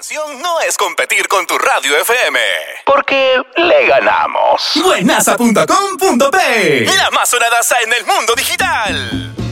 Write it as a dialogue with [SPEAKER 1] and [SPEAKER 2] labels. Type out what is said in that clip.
[SPEAKER 1] opción no es competir con tu radio FM.
[SPEAKER 2] Porque le ganamos.
[SPEAKER 1] Buenaza.com.p, la más sonadaza en el mundo digital.